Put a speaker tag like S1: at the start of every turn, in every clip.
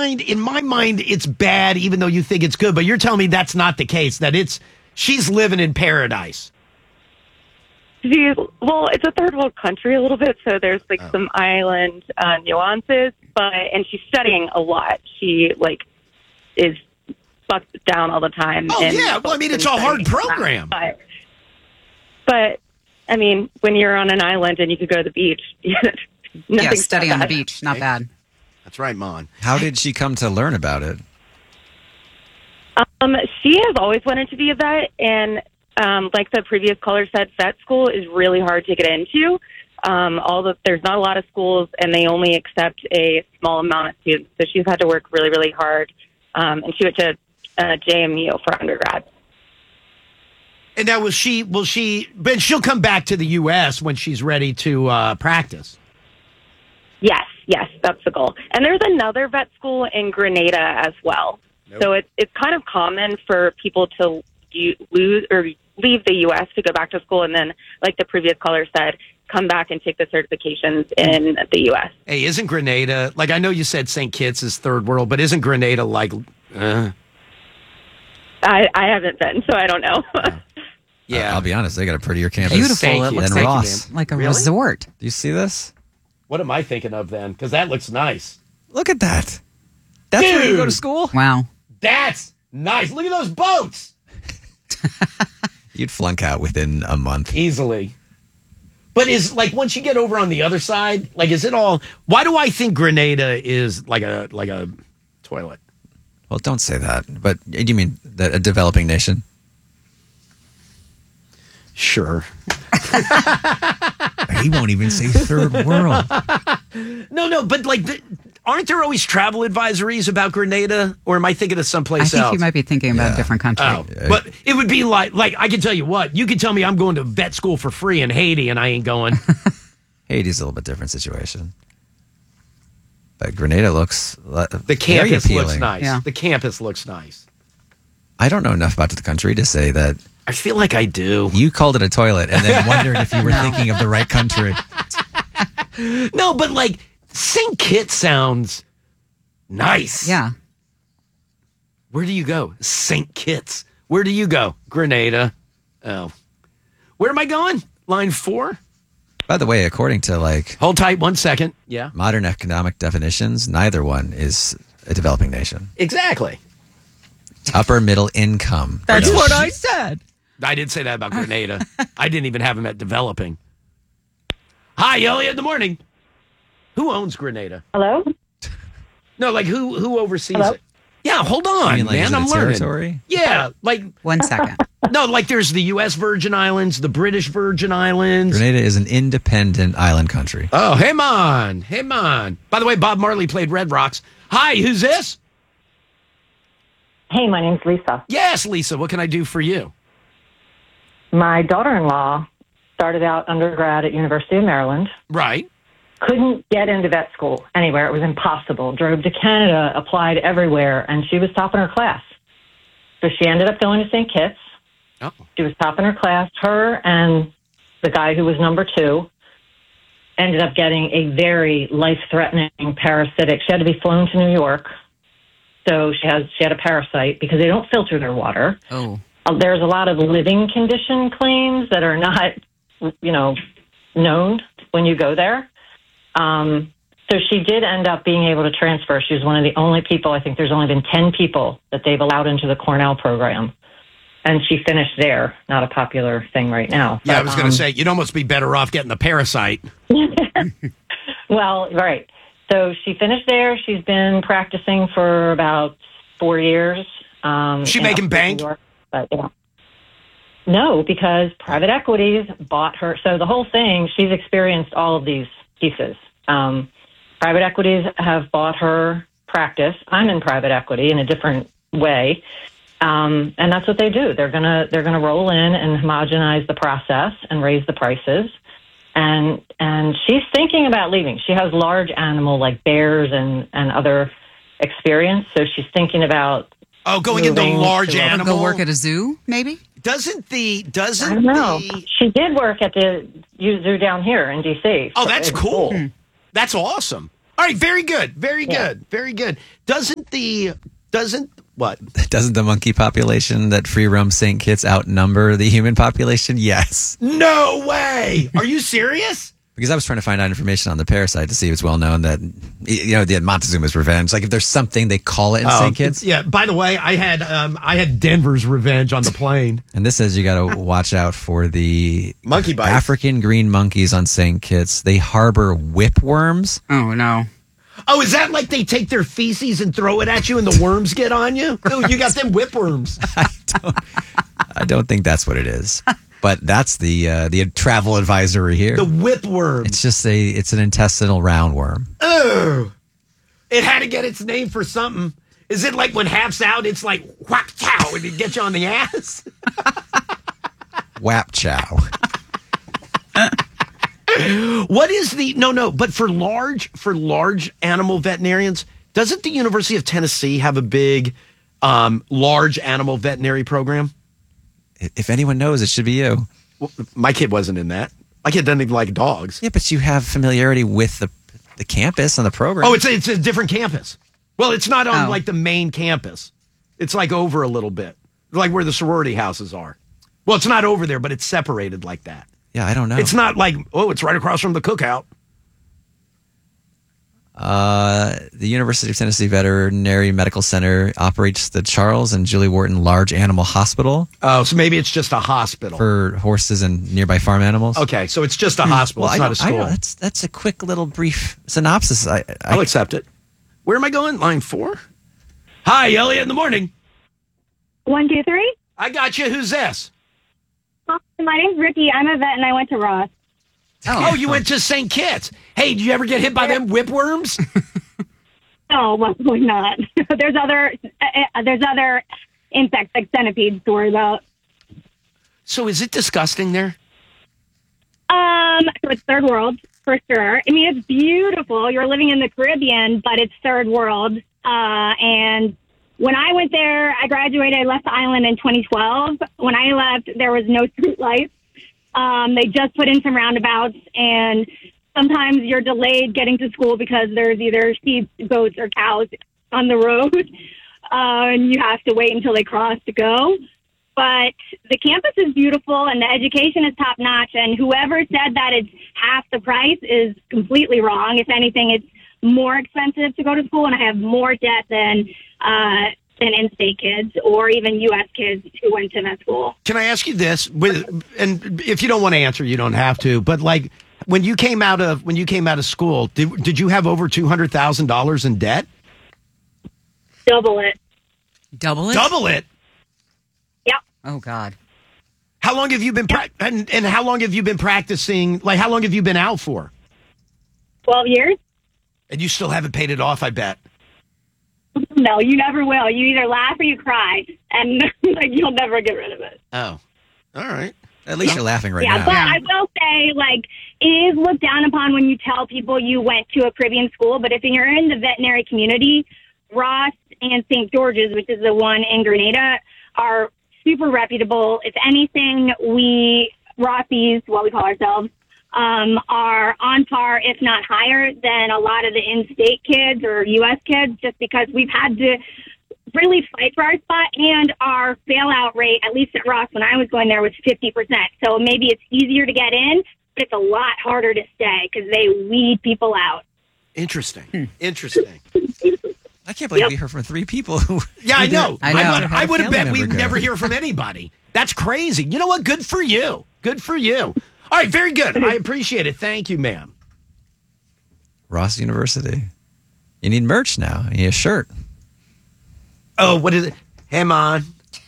S1: mind, it's bad, even though you think it's good. But you're telling me that's not the case. That she's living in paradise.
S2: Well, it's a third world country a little bit, so there's some island nuances. And she's studying a lot. She is bucked down all the time.
S1: Oh yeah, well, I mean, it's a hard program.
S2: But I mean, when you're on an island and you could go to the beach,
S3: study on the beach, not bad.
S1: That's right, Mon.
S4: How did she come to learn about it?
S2: She has always wanted to be a vet, and like the previous caller said, vet school is really hard to get into. There's not a lot of schools, and they only accept a small amount of students. So she's had to work really, really hard, and she went to JMU for undergrad.
S1: And now, but she'll come back to the U.S. when she's ready to practice.
S2: Yes, that's the goal. And there's another vet school in Grenada as well. Nope. So it's kind of common for people to leave the U.S. to go back to school, and then, like the previous caller said, come back and take the certifications in the U.S.
S1: Hey, isn't Grenada, I know you said St. Kitts is third world, but isn't Grenada
S2: I haven't been, so I don't know.
S4: Yeah. I'll be honest, they got a prettier campus.
S3: Beautiful. It looks like a resort.
S4: Do you see this?
S1: What am I thinking of then? Because that looks nice.
S4: Look at that. That's where you go to school?
S3: Wow.
S1: That's nice. Look at those boats.
S4: You'd flunk out within a month.
S1: Easily. But once you get over on the other side, is it all... Why do I think Grenada is like a toilet?
S4: Well, don't say that. But do you mean a developing nation?
S1: Sure.
S4: He won't even say third world.
S1: No, but aren't there always travel advisories about Grenada? Or am I thinking of someplace else?
S3: I think you might be thinking about a different country.
S1: Oh, but it would be like I can tell you what, you can tell me I'm going to vet school for free in Haiti and I ain't going.
S4: Haiti's a little bit different situation. But Grenada looks
S1: the campus looks nice.
S3: Yeah.
S1: The campus looks nice.
S4: I don't know enough about the country to say that.
S1: I feel like I do.
S4: You called it a toilet and then wondered if you were thinking of the right country.
S1: No, but St. Kitts sounds nice.
S3: Yeah.
S1: Where do you go? St. Kitts. Where do you go? Grenada. Oh. Where am I going? Line 4?
S4: By the way, according to
S1: Hold tight 1 second. Yeah.
S4: modern economic definitions, neither one is a developing nation.
S1: Exactly.
S4: Upper middle income.
S3: That's what I said.
S1: I did say that about Grenada. I didn't even have him at developing. Hi, Elliot. Good morning. Who owns Grenada?
S2: Hello?
S1: No, who oversees it? Yeah, hold on,
S4: You mean,
S1: man.
S4: is it
S1: I'm
S4: a
S1: learning.
S4: territory?
S1: Yeah,
S3: 1 second.
S1: no, there's the U.S. Virgin Islands, the British Virgin Islands.
S4: Grenada is an independent island country.
S1: Oh, hey, man. By the way, Bob Marley played Red Rocks. Hi, who's this?
S5: Hey, my name's Lisa.
S1: Yes, Lisa. What can I do for you?
S5: My daughter-in-law started out undergrad at University of Maryland.
S1: Right.
S5: Couldn't get into vet school anywhere. It was impossible. Drove to Canada, applied everywhere, and she was topping her class. So she ended up going to St. Kitts.
S1: Oh.
S5: She was topping her class. Her and the guy who was number 2 ended up getting a very life-threatening parasitic. She had to be flown to New York. So she had a parasite because they don't filter their water.
S3: Oh.
S5: There's a lot of living condition claims that are not, known when you go there. So she did end up being able to transfer. She was one of the only people, I think there's only been 10 people that they've allowed into the Cornell program. And she finished there. Not a popular thing right now.
S1: Yeah, I was going to say, you'd almost be better off getting the parasite.
S5: Well, right. So she finished there. She's been practicing for about 4 years.
S1: She making bank?
S5: But, no, because private equities bought her. So the whole thing, she's experienced all of these pieces. Private equities have bought her practice. I'm in private equity in a different way. And that's what they do. They're gonna roll in and homogenize the process and raise the prices. And she's thinking about leaving. She has large animal like bears and other experience. So she's thinking about
S1: going into large animal.
S3: Go work at a zoo, maybe?
S5: I don't know. She did work at the zoo down here in D.C.
S1: Oh, that's cool. That's awesome. All right, very good. Very good. Very good. Doesn't what?
S4: Doesn't the monkey population that free roam St. Kitts outnumber the human population? Yes.
S1: No way. Are you serious?
S4: Because I was trying to find out information on the parasite to see if it's well known that, the Montezuma's revenge. Like if there's something they call it in St. Kitts.
S1: Yeah. By the way, I had Denver's revenge on the plane.
S4: And this says you got to watch out for the
S1: Monkey bites.
S4: African green monkeys on St. Kitts. They harbor whipworms.
S3: Oh, no.
S1: Oh, is that like they take their feces and throw it at you and the worms get on you? Oh, you got them whipworms.
S4: I don't think that's what it is. But that's the travel advisory here.
S1: The whipworm.
S4: It's just it's an intestinal roundworm.
S1: Oh, it had to get its name for something. Is it like when half's out, it's like whack chow and it gets you on the ass?
S4: Whap chow.
S1: What is but for large animal veterinarians, doesn't the University of Tennessee have a big large animal veterinary program?
S4: If anyone knows, it should be you.
S1: Well, my kid wasn't in that. My kid doesn't even like dogs.
S4: Yeah, but you have familiarity with the campus and the program.
S1: Oh, it's a different campus. Well, it's not on like the main campus. It's like over a little bit, like where the sorority houses are. Well, it's not over there, but it's separated like that.
S4: Yeah, I don't know.
S1: It's not like, it's right across from the cookout.
S4: The University of Tennessee Veterinary Medical Center operates the Charles and Julie Wharton Large Animal Hospital.
S1: Oh, so maybe it's just a hospital.
S4: For horses and nearby farm animals.
S1: Okay, so it's just a hospital.
S4: Well,
S1: it's not a school.
S4: I know. That's a quick little brief synopsis.
S1: I'll accept it. Where am I going? Line 4? Hi, Elliot, in the morning.
S6: 1, 2, 3.
S1: I got you. Who's this?
S6: Hi, my name's Ricky. I'm a vet, and I went to Ross.
S1: Oh, you went to St. Kitts. Hey, did you ever get hit by them whipworms?
S6: No, probably not. There's other insects like centipedes to worry about.
S1: So is it disgusting there?
S6: So it's third world for sure. I mean, it's beautiful. You're living in the Caribbean, but it's third world. And when I went there, I graduated. I left the island in 2012. When I left, there was no street lights. They just put in some roundabouts, and sometimes you're delayed getting to school because there's either sheep, goats, or cows on the road, and you have to wait until they cross to go. But the campus is beautiful, and the education is top-notch, and whoever said that it's half the price is completely wrong. If anything, it's more expensive to go to school, and I have more debt than in-state kids or even U.S. kids who went to that school.
S1: Can I ask you this? And if you don't want to answer, you don't have to. But like, when you came out of school, did you have over $200,000 in debt?
S6: Double it.
S3: Double it?
S1: Double it.
S6: Yep.
S3: Oh, God.
S1: How long have you been and how long have you been practicing? Like, how long have you been out for?
S6: 12 years.
S1: And you still haven't paid it off, I bet.
S6: No, you never will. You either laugh or you cry, and like you'll never get rid of it.
S1: Oh, all right.
S4: At least you're laughing right now.
S6: But I will say, like, it is looked down upon when you tell people you went to a Caribbean school. But if you're in the veterinary community, Ross and St. George's, which is the one in Grenada, are super reputable. If anything, Rossies, what we call ourselves, are on par, if not higher, than a lot of the in-state kids or U.S. kids, just because we've had to really fight for our spot, and our bailout rate, at least at Ross when I was going there, was 50%. So maybe it's easier to get in, but it's a lot harder to stay because they weed people out.
S1: Interesting. Interesting.
S4: I can't believe we heard from 3 people who...
S1: Yeah, I know. I would have bet we'd
S4: go.
S1: never hear from anybody. That's crazy. You know what? Good for you. Good for you. All right, very good. I appreciate it. Thank you, ma'am.
S4: Ross University. You need merch now. You need a shirt.
S1: Oh, what is it? Ham on.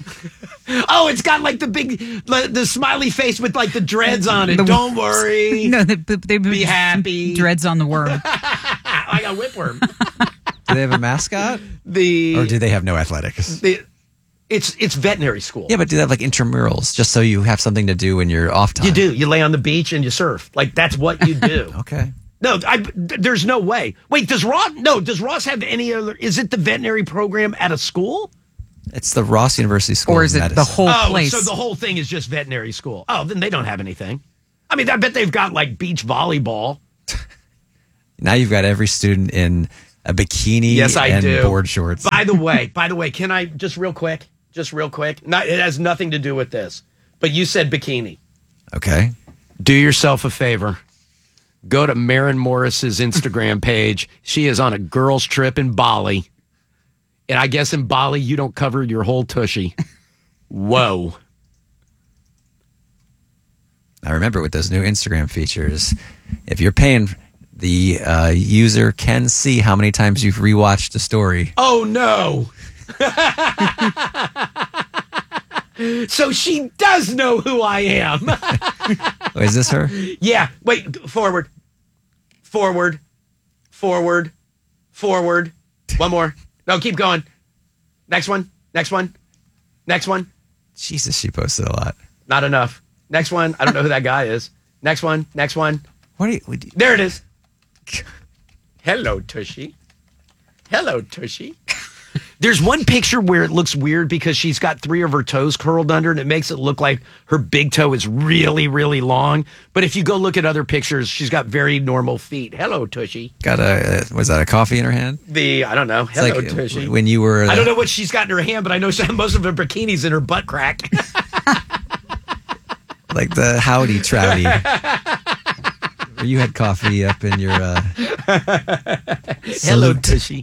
S1: Oh, it's got like the smiley face with like the dreads on it. Don't worry.
S3: No, they
S1: be happy.
S3: Dreads on the worm.
S1: I got whipworm.
S4: Do they have a mascot? Or do they have no athletics?
S1: It's veterinary school.
S4: Yeah, but do they have like intramurals just so you have something to do in your off time?
S1: You do. You lay on the beach and you surf. Like, that's what you do.
S4: Okay.
S1: No, there's no way. Wait, does Ross have any other? Is it the veterinary program at a school?
S4: It's the Ross University School
S3: Or is
S4: of
S3: it
S4: Medicine.
S3: the whole place?
S1: So the whole thing is just veterinary school. Oh, then they don't have anything. I mean, I bet they've got like beach volleyball.
S4: Now you've got every student in a bikini
S1: Yes, I
S4: and
S1: do.
S4: board shorts.
S1: By the way, can I just real quick? It has nothing to do with this, but you said bikini.
S4: Okay.
S1: Do yourself a favor. Go to Maren Morris's Instagram page. She is on a girls' trip in Bali. And I guess in Bali, you don't cover your whole tushy. Whoa.
S4: I remember with those new Instagram features, if you're paying, the user can see how many times you've rewatched a story.
S1: Oh, no. So she does know who I am.
S4: Oh, is this her?
S1: Yeah. Wait, forward. One more. No, keep going. Next one.
S4: Jesus, she posted a lot.
S1: Not enough. Next one. I don't know who that guy is. Next one.
S4: What do you
S1: There it is. Hello, Tushy. There's one picture where it looks weird because she's got 3 of her toes curled under and it makes it look like her big toe is really, really long. But if you go look at other pictures, she's got very normal feet. Hello, Tushy.
S4: got was that a coffee in her hand?
S1: I don't know.
S4: It's
S1: Hello,
S4: like
S1: Tushy.
S4: when you were.
S1: I don't know what she's got in her hand, but I know she, most of her bikini's in her butt crack.
S4: Like the howdy trouty. Where you had coffee up in your.
S1: Hello, Tushy.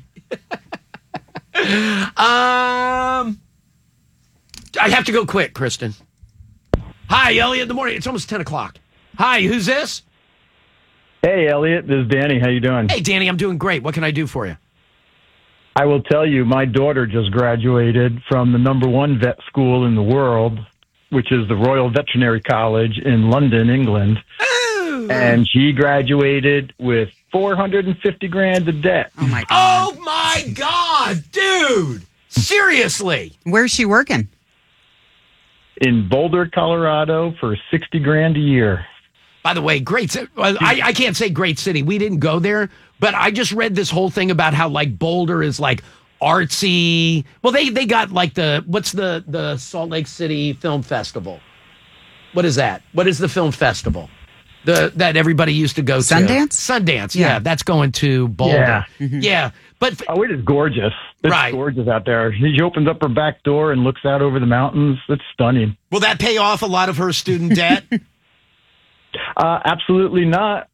S1: I have to go quick, Kristen. Hi, Elliot. In the morning. It's almost 10 o'clock. Hi, who's this?
S7: Hey, Elliot. This is Danny. How you doing?
S1: Hey, Danny. I'm doing great. What can I do for you?
S7: I will tell you, my daughter just graduated from the #1 vet school in the world, which is the Royal Veterinary College in London, England.
S1: Oh,
S7: And she graduated with $450,000 of debt.
S3: Oh, my God.
S1: oh my God, dude. Seriously.
S3: Where's she working?
S7: In Boulder, Colorado for $60,000 a year.
S1: By the way, great. I can't say great city. We didn't go there, but I just read this whole thing about how like Boulder is like artsy. Well, they got like what's the Salt Lake City Film Festival? What is that? What is the film festival? That everybody used to go
S3: Sundance?
S1: to. Sundance, yeah. That's going to Boulder.
S7: Yeah.
S1: Yeah. But
S7: Oh, it is gorgeous. It's
S1: Right.
S7: gorgeous out there. She opens up her back door and looks out over the mountains. It's stunning.
S1: will that pay off a lot of her student debt?
S7: Absolutely not.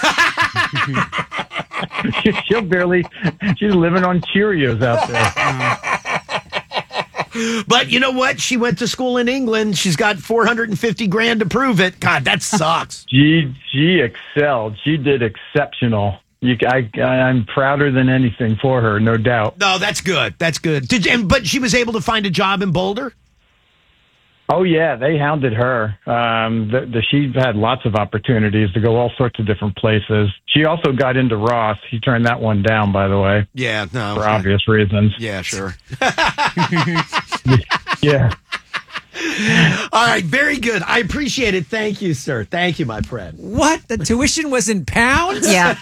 S7: She's living on Cheerios out there.
S1: But you know what? She went to school in England. She's got $450,000 to prove it. God, that sucks.
S7: She excelled. She did exceptional. I'm prouder than anything for her, no doubt.
S1: No, that's good. That's good. But she was able to find a job in Boulder?
S7: Oh, yeah, they hounded her. She had lots of opportunities to go all sorts of different places. She also got into Ross. He turned that one down, by the way,
S1: Yeah, no.
S7: for obvious reasons.
S1: Yeah, sure.
S7: Yeah.
S1: All right, very good. I appreciate it. Thank you, sir. Thank you, my friend.
S4: What? The tuition was in pounds?
S3: Yeah.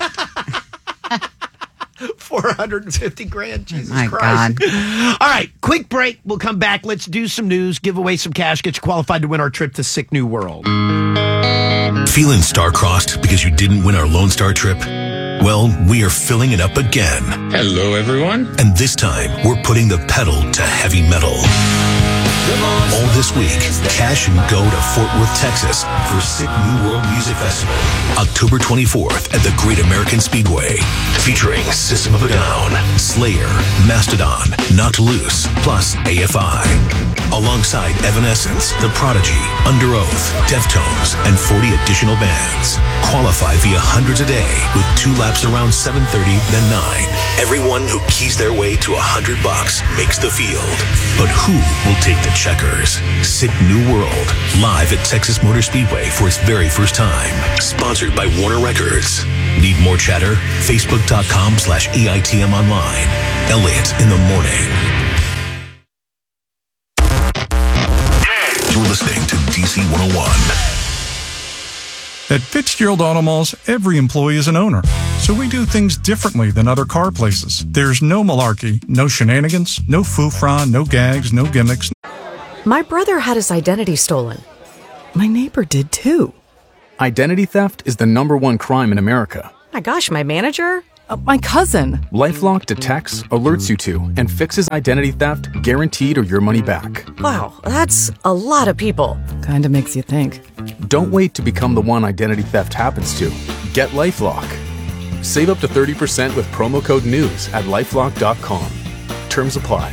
S1: $450,000. Jesus
S3: My
S1: Christ.
S3: God.
S1: All right, quick break. We'll come back. Let's do some news, give away some cash, get you qualified to win our trip to Sick New World.
S8: Feeling star-crossed because you didn't win our Lone Star trip? Well, we are filling it up again.
S9: Hello, everyone.
S8: And this time, we're putting the pedal to heavy metal. All this week, cash and go to Fort Worth, Texas for Sick New World Music Festival. October 24th at the Great American Speedway. Featuring System of a Down, Slayer, Mastodon, Knocked Loose, plus AFI. Alongside Evanescence, The Prodigy, Under Oath, Deftones, and 40 additional bands. Qualify via hundreds a day with 2 laps around 7:30, then 9. Everyone who keys their way to $100 makes the field. But who will take the checkers? Sick New World, live at Texas Motor Speedway for its very first time. Sponsored by Warner Records. Need more chatter? Facebook.com/EITM online. Elliot in the morning. You're listening to DC 101.
S10: At Fitzgerald Auto Malls, every employee is an owner. So we do things differently than other car places. There's no malarkey, no shenanigans, no foofra, no gags, no gimmicks.
S11: My brother had his identity stolen. My neighbor did too.
S12: Identity theft is the #1 crime in America,
S11: My gosh, my manager?
S3: My cousin.
S9: LifeLock detects, alerts you to, and fixes identity theft guaranteed or your money back.
S11: Wow, that's a lot of people.
S3: Kinda makes you think.
S9: Don't wait to become the one identity theft happens to. Get LifeLock. Save up to 30% with promo code NEWS at LifeLock.com. Terms apply.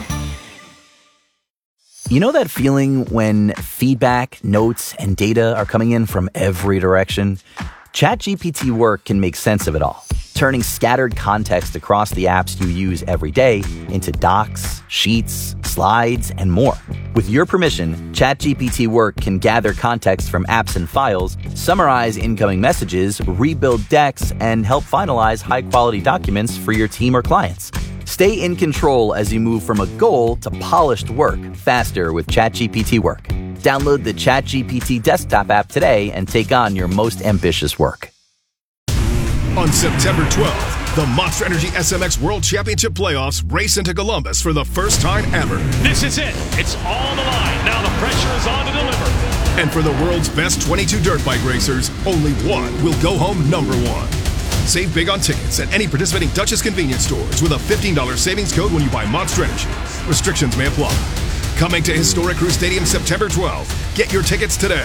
S12: You know that feeling when feedback, notes, and data are coming in from every direction? ChatGPT Work can make sense of it all, turning scattered context across the apps you use every day into docs, sheets, slides, and more. With your permission, ChatGPT Work can gather context from apps and files, summarize incoming messages, rebuild decks, and help finalize high-quality documents for your team or clients. Stay in control as you move from a goal to polished work faster with ChatGPT Work. Download the ChatGPT desktop app today and take on your most ambitious work.
S13: On September 12th, the Monster Energy SMX World Championship Playoffs race into Columbus for the first time ever.
S14: This is it. It's all on the line. Now the pressure is on to deliver.
S13: And for the world's best 22 dirt bike racers, only one will go home number one. Save big on tickets at any participating Duchess convenience stores with a $15 savings code when you buy Monster Energy. Restrictions may apply. Coming to Historic Crew Stadium September 12th. Get your tickets today.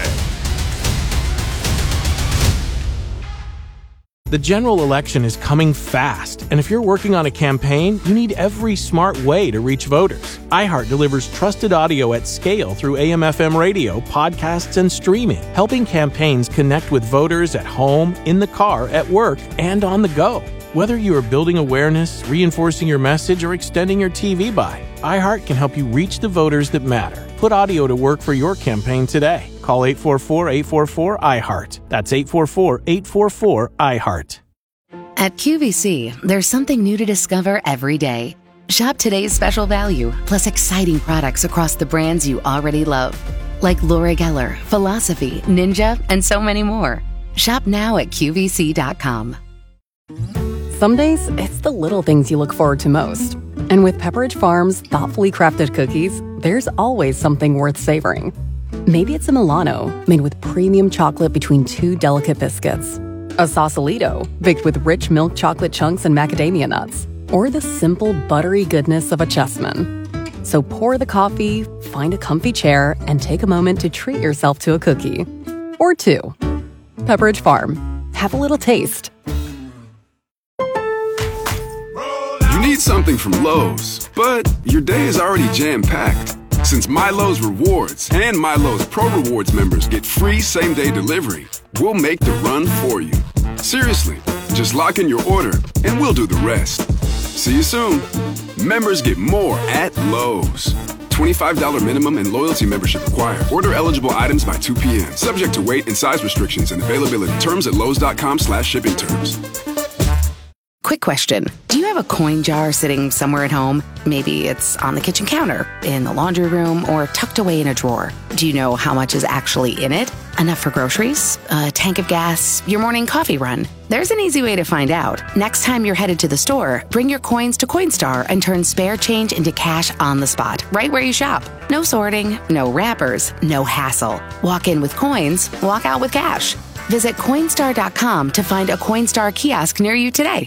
S15: The general election is coming fast, and if you're working on a campaign, you need every smart way to reach voters. iHeart delivers trusted audio at scale through AM/FM radio, podcasts, and streaming, helping campaigns connect with voters at home, in the car, at work, and on the go. Whether you are building awareness, reinforcing your message, or extending your TV buy, iHeart can help you reach the voters that matter. Put audio to work for your campaign today. Call 844-844-iHeart. That's 844-844-iHeart.
S16: At QVC, there's something new to discover every day. Shop today's special value, plus exciting products across the brands you already love. Like Laura Geller, Philosophy, Ninja, and so many more. Shop now at QVC.com.
S17: Some days, it's the little things you look forward to most. And with Pepperidge Farm's thoughtfully crafted cookies, there's always something worth savoring. Maybe it's a Milano, made with premium chocolate between two delicate biscuits. A Sausalito, baked with rich milk chocolate chunks and macadamia nuts. Or the simple, buttery goodness of a Chessman. So pour the coffee, find a comfy chair, and take a moment to treat yourself to a cookie. Or two. Pepperidge Farm. Have a little taste.
S18: You need something from Lowe's, but your day is already jam-packed. Since MyLowe's Rewards and MyLowe's Pro Rewards members get free same-day delivery, we'll make the run for you. Seriously, just lock in your order and we'll do the rest. See you soon. Members get more at Lowe's. $25 minimum and loyalty membership required. Order eligible items by 2 p.m. Subject to weight and size restrictions and availability. Terms at lowes.com/shipping terms.
S16: Quick question. Do you have a coin jar sitting somewhere at home? Maybe it's on the kitchen counter, in the laundry room, or tucked away in a drawer. Do you know how much is actually in it? Enough for groceries? A tank of gas? Your morning coffee run? There's an easy way to find out. Next time you're headed to the store, bring your coins to Coinstar and turn spare change into cash on the spot, right where you shop. No sorting, no wrappers, no hassle. Walk in with coins, walk out with cash. Visit Coinstar.com to find a Coinstar kiosk near you today.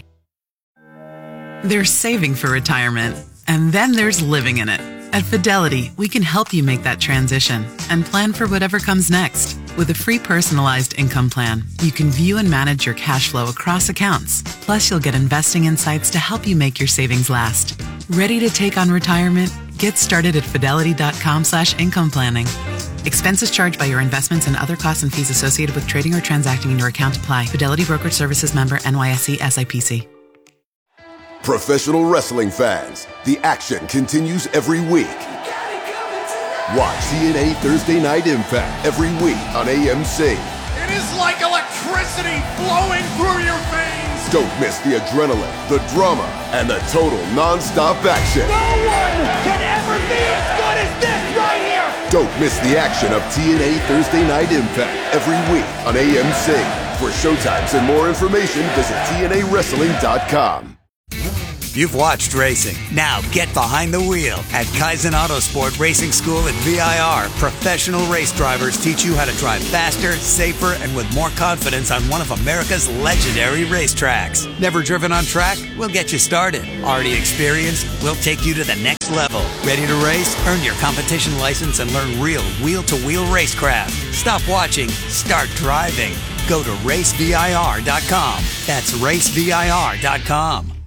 S19: There's saving for retirement, and then there's living in it. At Fidelity, we can help you make that transition and plan for whatever comes next. With a free personalized income plan, you can view and manage your cash flow across accounts. Plus, you'll get investing insights to help you make your savings last. Ready to take on retirement? Get started at fidelity.com/income planning. Expenses charged by your investments and other costs and fees associated with trading or transacting in your account apply. Fidelity Brokerage Services member NYSE SIPC.
S20: Professional wrestling fans, the action continues every week. Watch TNA Thursday Night Impact every week on AMC.
S21: It is like electricity flowing through your veins.
S20: Don't miss the adrenaline, the drama, and the total non-stop action.
S21: No one can ever be as good as this right here.
S20: Don't miss the action of TNA Thursday Night Impact every week on AMC. For showtimes and more information, visit TNAWrestling.com.
S2: You've watched racing. Now get behind the wheel at Kaizen Autosport Racing School at VIR. Professional race drivers teach you how to drive faster, safer, and with more confidence on one of America's legendary racetracks. Never driven on track? We'll get you started. Already experienced? We'll take you to the next level. Ready to race? Earn your competition license and learn real wheel-to-wheel racecraft. Stop watching. Start driving. Go to racevir.com. That's racevir.com.